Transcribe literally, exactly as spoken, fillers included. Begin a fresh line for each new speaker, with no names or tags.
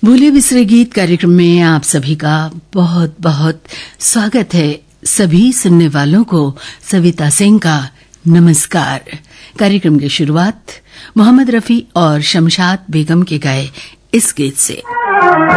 भूले बिसरे गीत कार्यक्रम में आप सभी का बहुत बहुत स्वागत है। सभी सुनने वालों को सविता सिंह का नमस्कार। कार्यक्रम की शुरुआत मोहम्मद रफी और शमशाद बेगम के गाए इस गीत से।